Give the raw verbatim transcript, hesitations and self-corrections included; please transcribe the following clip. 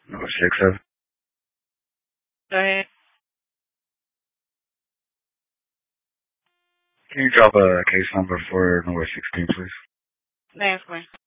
Number six seven. Go ahead. Can you drop a case number for number sixteen, please? Last one.